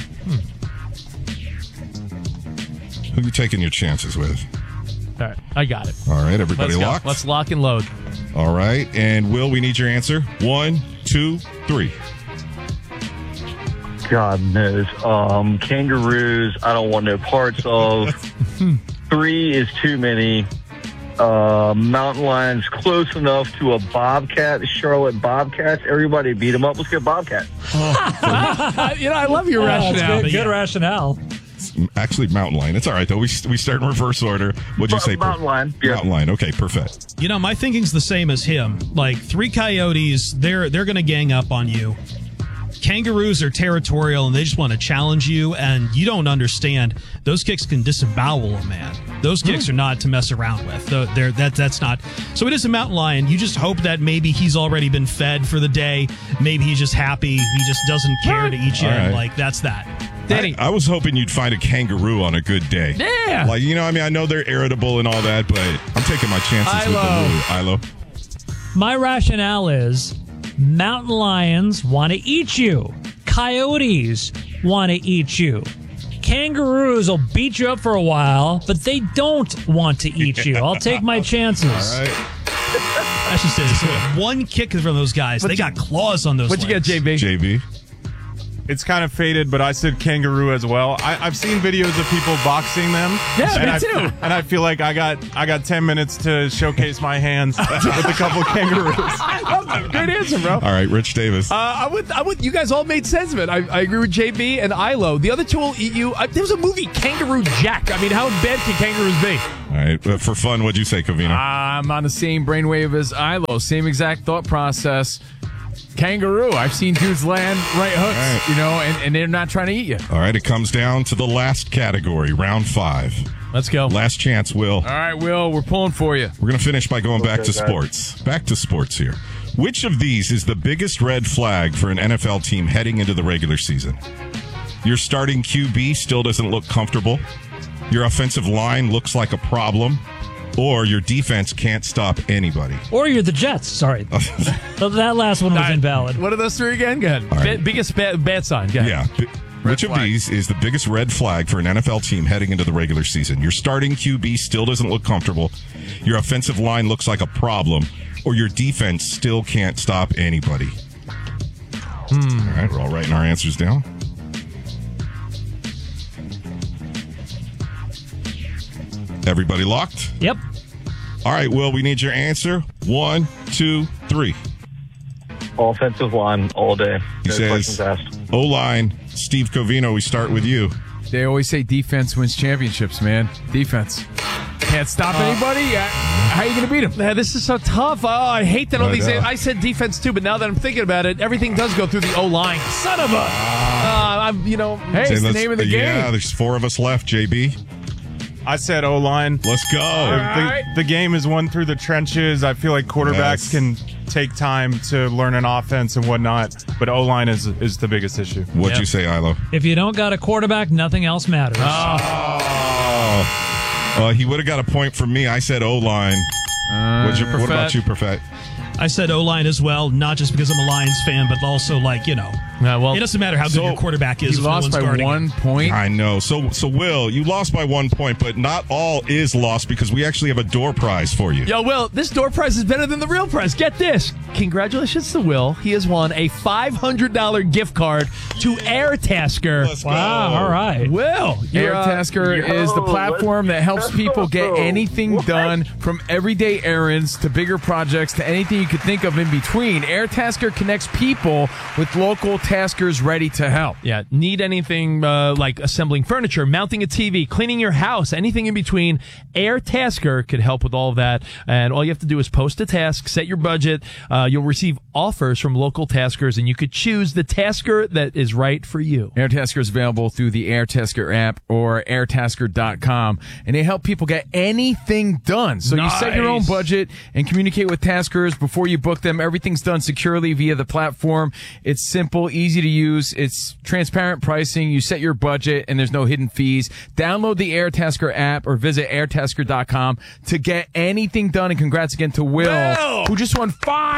Who are you taking your chances with? All right. I got it. All right, everybody Let's go. locked? Let's lock and load. All right, and Will, we need your answer. 1, 2, 3. God knows. Kangaroos, I don't want no parts of. 3 is too many. Mountain lions close enough to a bobcat, Charlotte Bobcats. Everybody beat them up. Let's get bobcat. I love your rationale. Good rationale. Actually, mountain lion. It's all right, though. We start in reverse order. What'd you say? Mountain lion. Yeah. Mountain lion. Okay, perfect. You know, my thinking's the same as him. Like 3 coyotes, they're going to gang up on you. kangaroos are territorial and they just want to challenge you, and you don't understand. Those kicks can disembowel a man. Those kicks are not to mess around with. That's not. So it is a mountain lion. You just hope that maybe he's already been fed for the day. Maybe he's just happy. He just doesn't care to eat you. All right. Like, that's that. Danny, I was hoping you'd find a kangaroo on a good day. Yeah. Like, I know they're irritable and all that, but I'm taking my chances with the Ilo. My rationale is mountain lions want to eat you. Coyotes want to eat you. Kangaroos will beat you up for a while, but they don't want to eat you. I'll take my chances. All right. I should say this. One kick from those guys. They got claws on those legs. What you got, JB? JB? It's kind of faded, but I said kangaroo as well. I've seen videos of people boxing them. Yeah, me too. And I feel like I got 10 minutes to showcase my hands with a couple of kangaroos. I love that. Great answer, bro. All right, Rich Davis. I would. You guys all made sense of it. I agree with JB and Ilo. The other two will eat you. There was a movie, Kangaroo Jack. I mean, how bad can kangaroos be? All right, for fun, what'd you say, Covino? I'm on the same brainwave as Ilo. Same exact thought process. Kangaroo. I've seen dudes land right hooks, and they're not trying to eat you. All right, it comes down to the last category, round 5. Let's go. Last chance, Will. All right, Will, we're pulling for you. We're going to finish by going back to sports. Back to sports here. Which of these is the biggest red flag for an NFL team heading into the regular season? Your starting QB still doesn't look comfortable. Your offensive line looks like a problem. Or your defense can't stop anybody. Or you're the Jets. Sorry. That last one was invalid. What are those three again? Go ahead. Right. Biggest bad sign. Go ahead. Yeah. Which of these is the biggest red flag for an NFL team heading into the regular season? Your starting QB still doesn't look comfortable. Your offensive line looks like a problem. Or your defense still can't stop anybody. All right, we're all writing our answers down. Everybody locked? Yep. All right, Will, we need your answer. 1, 2, 3. Offensive line all day. He says O-line. Steve Covino, we start with you. They always say defense wins championships, man. Defense. Can't stop anybody? How are you going to beat them? Man, this is so tough. Oh, I hate that all these. I said defense too, but now that I'm thinking about it, everything does go through the O-line. Son of a. Hey, it's the name of the game. Yeah, there's 4 of us left, JB. I said O-line. Let's go. The game is won through the trenches. I feel like quarterbacks can take time to learn an offense and whatnot, but O-line is the biggest issue. What'd you say, Ilo? If you don't got a quarterback, nothing else matters. He would have got a point from me. I said O-line. What about you, Perfett? I said O-line as well, not just because I'm a Lions fan, but also, it doesn't matter how good your quarterback is. He lost by 1 point. I know. So, Will, you lost by 1 point, but not all is lost because we actually have a door prize for you. Yo, Will, this door prize is better than the real prize. Get this. Congratulations to Will. He has won a $500 gift card to Airtasker. Let's go. Wow, all right. Will. Airtasker is the platform that helps people get anything done, from everyday errands to bigger projects to anything you could think of in between. Airtasker connects people with local taskers ready to help. Yeah, need anything like assembling furniture, mounting a TV, cleaning your house, anything in between, Airtasker could help with all of that. And all you have to do is post a task, set your budget. You'll receive offers from local taskers, and you could choose the tasker that is right for you. Airtasker is available through the Airtasker app or airtasker.com, and they help people get anything done. So you set your own budget and communicate with taskers before you book them. Everything's done securely via the platform. It's simple, easy to use. It's transparent pricing. You set your budget, and there's no hidden fees. Download the Airtasker app or visit airtasker.com to get anything done. And congrats again to Will, who just won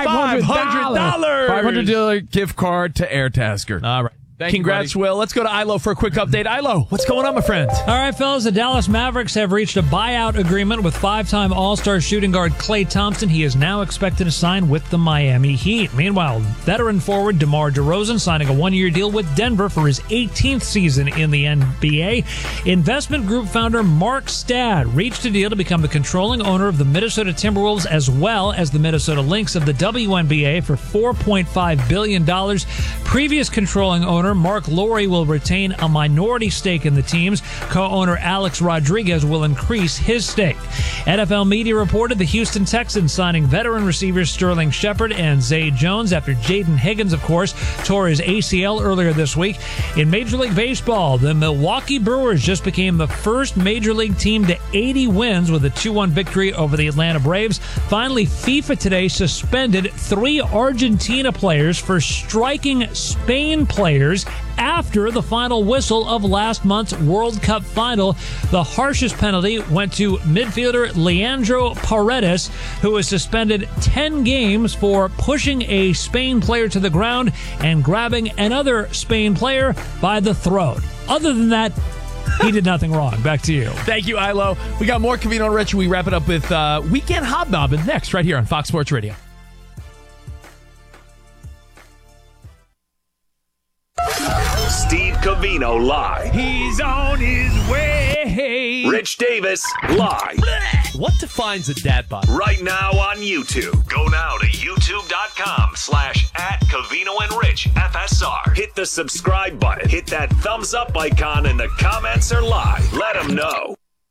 $500 gift card to Airtasker. All right. Congrats, Will. Let's go to Ilo for a quick update. Ilo, what's going on, my friend? All right, fellas, the Dallas Mavericks have reached a buyout agreement with 5-time All-Star shooting guard Klay Thompson. He is now expected to sign with the Miami Heat. Meanwhile, veteran forward DeMar DeRozan signing a 1-year deal with Denver for his 18th season in the NBA. Investment group founder Mark Stad reached a deal to become the controlling owner of the Minnesota Timberwolves as well as the Minnesota Lynx of the WNBA for $4.5 billion. Previous controlling owner owner Mark Lowry will retain a minority stake in the teams. Co-owner Alex Rodriguez will increase his stake. NFL media reported the Houston Texans signing veteran receivers Sterling Shepard and Zay Jones after Jaden Higgins, of course, tore his ACL earlier this week. In Major League Baseball, the Milwaukee Brewers just became the first Major League team to 80 wins with a 2-1 victory over the Atlanta Braves. Finally, FIFA today suspended 3 Argentina players for striking Spain players after the final whistle of last month's World Cup final. The harshest penalty went to midfielder Leandro Paredes, who was suspended 10 games for pushing a Spain player to the ground and grabbing another Spain player by the throat. Other than that, he did nothing wrong. Back to you. Thank you, Ilo. We got more Covino and Rich. We wrap it up with Weekend Hobnobbing next, right here on Fox Sports Radio. Steve Covino live. He's on his way. Rich Davis live. What defines a dad bod? Right now on YouTube. Go now to youtube.com/@Covino and Rich FSR. Hit the subscribe button. Hit that thumbs up icon, and the comments are live. Let them know.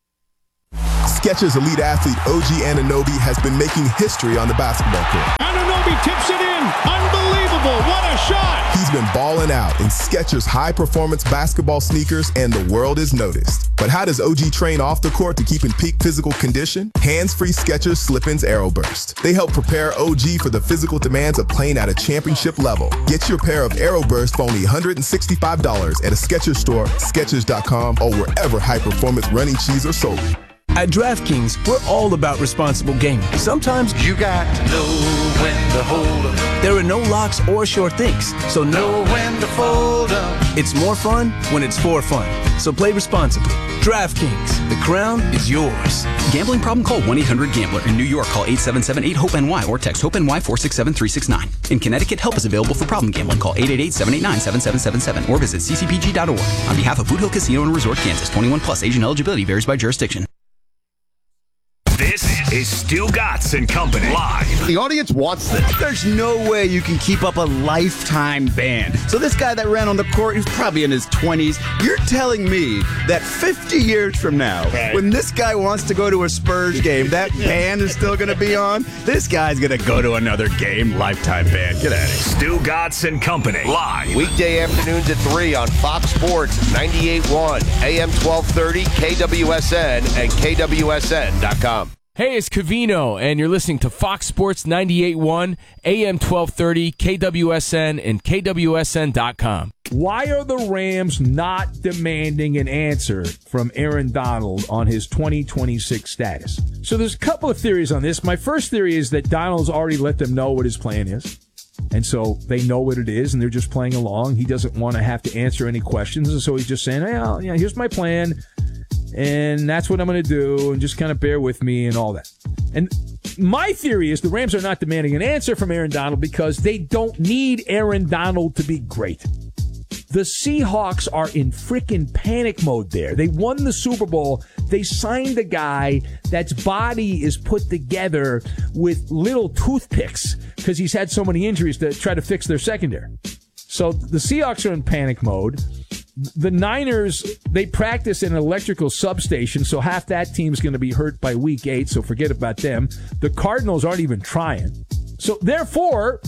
Skechers elite athlete OG Anunoby has been making history on the basketball court. Anunoby tips it in. Unbelievable. What a shot. He's been balling out in Skechers high-performance basketball sneakers, and the world is noticed. But how does OG train off the court to keep in peak physical condition? Hands-free Skechers Slip-ins Aeroburst. They help prepare OG for the physical demands of playing at a championship level. Get your pair of Aeroburst for only $165 at a Skechers store, Skechers.com, or wherever high-performance running shoes are sold. At DraftKings, we're all about responsible gaming. Sometimes you got to know when to hold 'em. There are no locks or sure things, so know when to fold 'em. It's more fun when it's for fun. So play responsibly. DraftKings, the crown is yours. Gambling problem? Call 1-800-GAMBLER. In New York, call 877-8-HOPE-NY or text HOPE-NY 467-369. In Connecticut, help is available for problem gambling. Call 888-789-7777 or visit ccpg.org. On behalf of Boot Hill Casino and Resort, Kansas, 21 plus, age and eligibility varies by jurisdiction. This is Stu Gatz and Company live. The audience wants this. There's no way you can keep up a lifetime ban. So this guy that ran on the court, he's probably in his 20s. You're telling me that 50 years from now, when this guy wants to go to a Spurs game, that ban is still going to be on? This guy's going to go to another game, lifetime ban. Get out of here. Stu Gatz and Company live. Weekday afternoons at 3 on Fox Sports 98.1, AM 1230, KWSN, and KWSN.com. Hey, it's Covino, and you're listening to Fox Sports 98.1, AM 1230, KWSN, and KWSN.com. Why are the Rams not demanding an answer from Aaron Donald on his 2026 status? So there's a couple of theories on this. My first theory is that Donald's already let them know what his plan is. And so they know what it is, and they're just playing along. He doesn't want to have to answer any questions, and so he's just saying, well, yeah, here's my plan. And that's what I'm going to do, and just kind of bear with me and all that. And my theory is the Rams are not demanding an answer from Aaron Donald because they don't need Aaron Donald to be great. The Seahawks are in freaking panic mode there. They won the Super Bowl. They signed a guy that's body is put together with little toothpicks because he's had so many injuries to try to fix their secondary. So the Seahawks are in panic mode. The Niners, they practice in an electrical substation, so half that team's going to be hurt by week 8, so forget about them. The Cardinals aren't even trying. So therefore,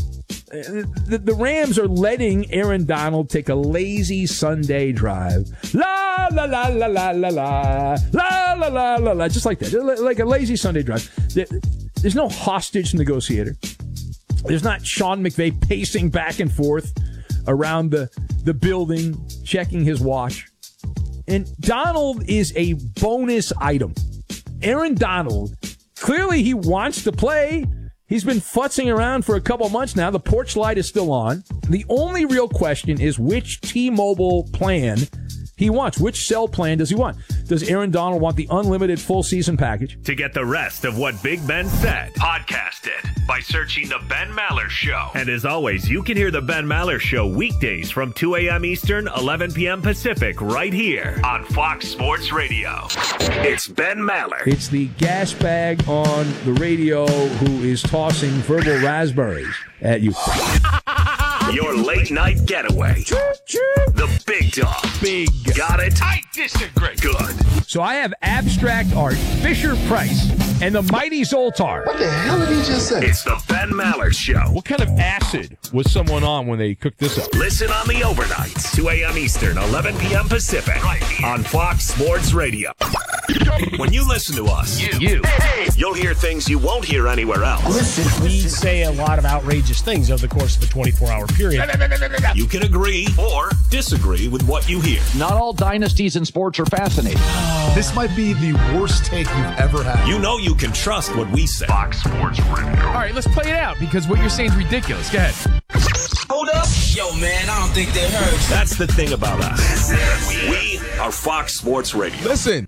the Rams are letting Aaron Donald take a lazy Sunday drive. La, la, la, la, la, la, la, la, la, la, la, la, just like that. Like a lazy Sunday drive. There's no hostage negotiator. There's not Sean McVay pacing back and forth around the building, checking his watch. And Donald is a bonus item. Aaron Donald, clearly he wants to play. He's been futzing around for a couple months now. The porch light is still on. The only real question is which T-Mobile plan he wants. Which cell plan does he want? Does Aaron Donald want the unlimited full season package? To get the rest of what Big Ben said, podcast it by searching The Ben Maller Show. And as always, you can hear The Ben Maller Show weekdays from 2 a.m. Eastern, 11 p.m. Pacific, right here on Fox Sports Radio. It's Ben Maller. It's the gas bag on the radio who is tossing verbal raspberries at you. Your late night getaway. The Big Dog. Big. Got it? I disagree. Good. So I have abstract art, Fisher Price, and the Mighty Zoltar. What the hell did he just say? It's the Ben Maller Show. What kind of acid was someone on when they cooked this up? Listen on the overnights, 2 a.m. Eastern, 11 p.m. Pacific, right on Fox Sports Radio. When you listen to us, you'll hear things you won't hear anywhere else. Listen, we say a lot of outrageous things over the course of a 24-hour period. You can agree or disagree with what you hear. Not all dynasties in sports are fascinating. This might be the worst take you've ever had. You know you can trust what we say. Fox Sports Radio. All right, let's play it out because what you're saying is ridiculous. Go ahead. Hold up. Yo, man, I don't think they heard you. That's the thing about us. We are Fox Sports Radio. Listen.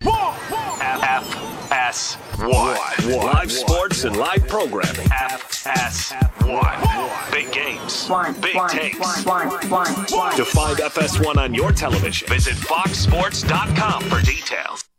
FS1. Live sports and live programming. FS1. Big games. Big takes. To find FS1 on your television, visit foxsports.com for details.